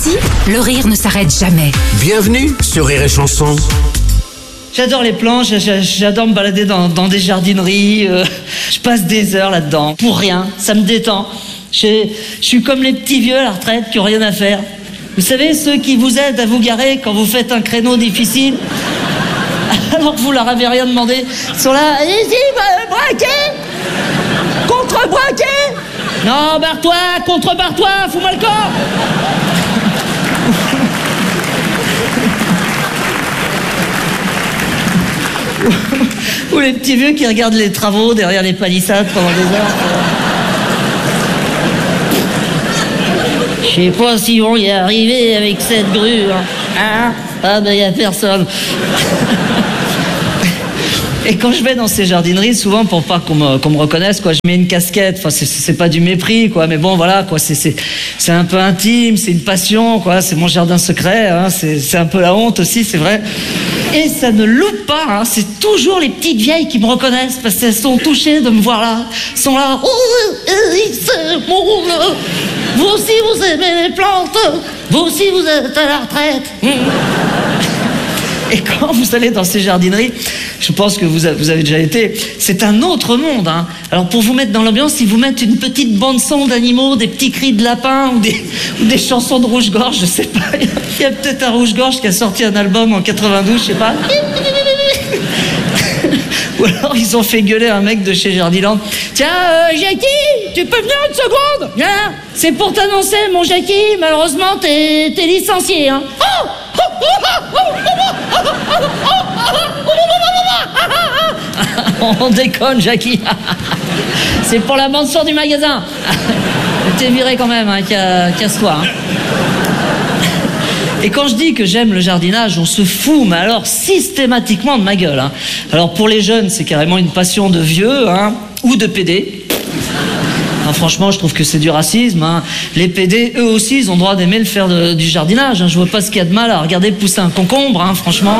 Ici, le rire ne s'arrête jamais. Bienvenue sur Rire et Chanson. J'adore les planches, j'adore me balader dans des jardineries, je passe des heures là-dedans, pour rien, ça me détend. Je suis comme les petits vieux à la retraite qui n'ont rien à faire. Vous savez, ceux qui vous aident à vous garer quand vous faites un créneau difficile, alors que vous leur avez rien demandé, ils sont là, allez-y, braquez, contre-braquez. Non, barre-toi, contre-barre-toi, fous-moi le corps. Ou les petits vieux qui regardent les travaux derrière les palissades pendant des heures. Je sais pas si vont y arriver avec cette grue. Hein? Ah ben y a personne. Et quand je vais dans ces jardineries, souvent pour pas qu'on me reconnaisse, quoi, je mets une casquette. Enfin, c'est pas du mépris, quoi, mais bon, voilà, quoi, c'est un peu intime, c'est une passion, quoi, c'est mon jardin secret, hein, c'est un peu la honte aussi, c'est vrai. Et ça ne loupe pas, hein, c'est toujours les petites vieilles qui me reconnaissent parce qu'elles sont touchées de me voir là, sont là. Oh, c'est mon, vous aussi vous aimez les plantes, vous aussi vous êtes à la retraite. Et quand vous allez dans ces jardineries, je pense que vous avez déjà été, c'est un autre monde. Hein. Alors pour vous mettre dans l'ambiance, ils vous mettent une petite bande-son d'animaux, des petits cris de lapin ou des chansons de rouge-gorge, je sais pas. Il y a peut-être un rouge-gorge qui a sorti un album en 92, je sais pas. Ou alors ils ont fait gueuler un mec de chez Jardiland. Tiens, Jackie, tu peux venir une seconde? Viens, c'est pour t'annoncer, mon Jackie, malheureusement t'es licencié. Hein. Oh, on déconne, Jackie. C'est pour la bande-son du magasin. T'es viré quand même, hein, casse-toi. Hein. Et quand je dis que j'aime le jardinage, on se fout, mais alors systématiquement de ma gueule. Hein. Alors pour les jeunes, c'est carrément une passion de vieux, hein, ou de PD. Hein, franchement, je trouve que c'est du racisme. Hein. Les PD, eux aussi, ils ont le droit d'aimer faire du jardinage. Hein. Je vois pas ce qu'il y a de mal à regarder pousser un concombre, hein, franchement.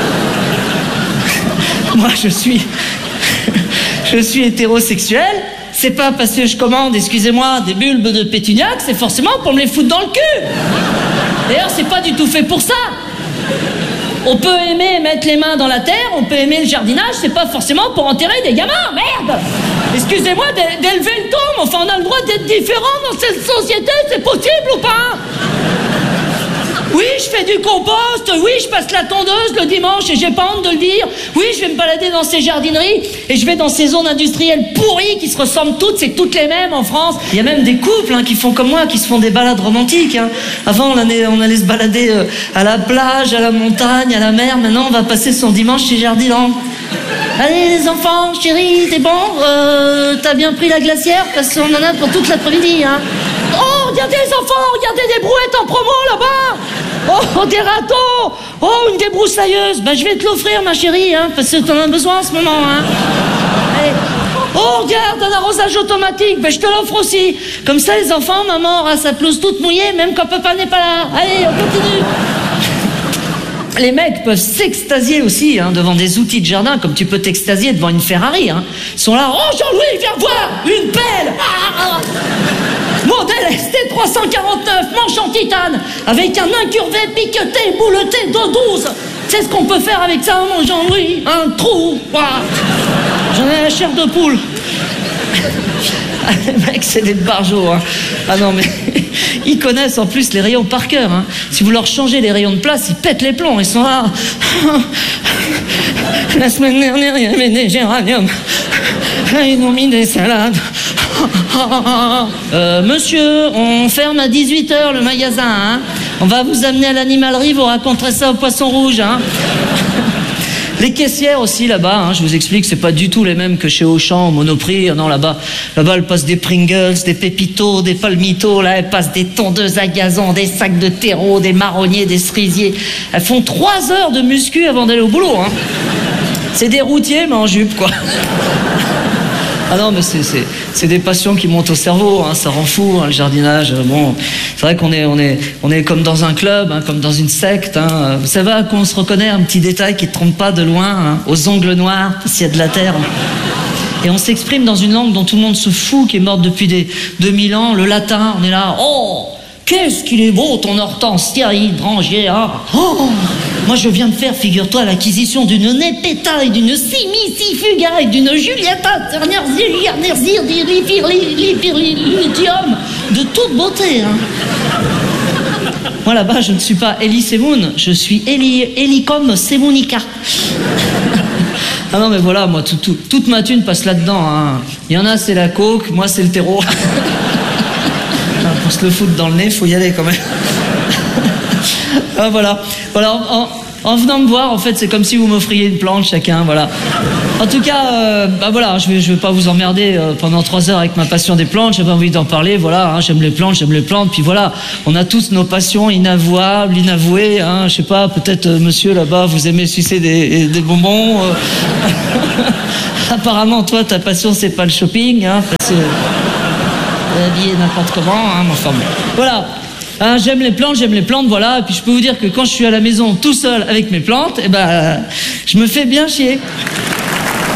Moi, je suis hétérosexuel. C'est pas parce que je commande, excusez-moi, des bulbes de pétuniaque, c'est forcément pour me les foutre dans le cul. D'ailleurs, c'est pas du tout fait pour ça. On peut aimer mettre les mains dans la terre, on peut aimer le jardinage, c'est pas forcément pour enterrer des gamins, merde. Excusez-moi d'élever le ton, mais enfin on a le droit d'être différent dans cette société, c'est possible ou pas? Oui, je fais du compost, oui, je passe la tondeuse le dimanche et j'ai pas honte de le dire. Oui, je vais me balader dans ces jardineries et je vais dans ces zones industrielles pourries qui se ressemblent toutes, c'est toutes les mêmes en France. Il y a même des couples hein, qui font comme moi, qui se font des balades romantiques. Hein. Avant, on allait se balader à la plage, à la montagne, à la mer. Maintenant, on va passer son dimanche chez Jardiland. Allez les enfants, chérie, t'es bon? T'as bien pris la glacière? Parce qu'on en a pour toute l'après-midi. Hein. Oh, regardez les enfants, regardez des brouettes en promo là-bas. Oh, des râteaux. Oh, une débroussailleuse. Ben, je vais te l'offrir, ma chérie, hein, parce que t'en as besoin en ce moment. Hein. Allez. Oh, regarde, un arrosage automatique. Ben, je te l'offre aussi. Comme ça, les enfants, maman aura sa pelouse toute mouillée, même quand papa n'est pas là. Allez, on continue. Les mecs peuvent s'extasier aussi hein, devant des outils de jardin, comme tu peux t'extasier devant une Ferrari. Hein. Ils sont là, oh Jean-Louis, viens voir, une pelle. Modèle ST349, manche en titane, avec un incurvé piqueté, bouleté d'O12. C'est ce qu'on peut faire avec ça, mon Jean-Louis. Un trou. J'en ai la chair de poule. Ah, les mecs, c'est des barjots. Hein. Ah non, mais ils connaissent en plus les rayons par cœur. Hein. Si vous leur changez les rayons de place, ils pètent les plombs. Ils sont là. La semaine dernière, il y avait des géraniums. Ils ont mis des salades. Monsieur, on ferme à 18h le magasin. Hein. On va vous amener à l'animalerie, vous raconterez ça au poisson rouge. Hein. Les caissières aussi là-bas, hein, je vous explique, c'est pas du tout les mêmes que chez Auchan, au Monoprix. Non, là-bas, elles passent des Pringles, des Pépitos, des Palmitos. Là, elles passent des tondeuses à gazon, des sacs de terreau, des marronniers, des cerisiers. Elles font 3 heures de muscu avant d'aller au boulot. Hein. C'est des routiers, mais en jupe, quoi. Ah non, mais c'est des passions qui montent au cerveau, hein, ça rend fou, hein, le jardinage. Bon, c'est vrai qu'on est comme dans un club, hein, comme dans une secte. Hein. Vous savez à quoi on se reconnaît, un petit détail qui ne trompe pas de loin, hein, aux ongles noirs, s'il y a de la terre. Et on s'exprime dans une langue dont tout le monde se fout, qui est morte depuis des 2000 ans, le latin. On est là, oh, Qu'est-ce qu'il est beau ton hortensia hydrangeée, hein. Oh, moi je viens de faire, figure-toi, l'acquisition d'une Nepeta et d'une Simicifuga et d'une Julietta lithium de toute beauté, hein. Moi là-bas je ne suis pas Elie Semoun, je suis Elicom Semonica. Ah non mais voilà, moi toute ma thune passe là-dedans, hein. Il y en a c'est la coke, moi c'est le terreau. Pour se le foutre dans le nez, faut y aller quand même. Ah, voilà. En venant me voir, en fait, c'est comme si vous m'offriez une plante chacun, voilà. En tout cas, voilà, je vais pas vous emmerder pendant 3 heures avec ma passion des plantes, j'ai pas envie d'en parler, voilà, hein, j'aime les plantes, puis voilà, on a tous nos passions inavouables, inavouées, hein, je sais pas, peut-être monsieur là-bas, vous aimez sucer des bonbons. Apparemment, toi, ta passion, c'est pas le shopping, hein, parce que habillé n'importe comment, hein, enfin bon. Voilà. Hein, j'aime les plantes, voilà. Et puis je peux vous dire que quand je suis à la maison tout seul avec mes plantes, je me fais bien chier.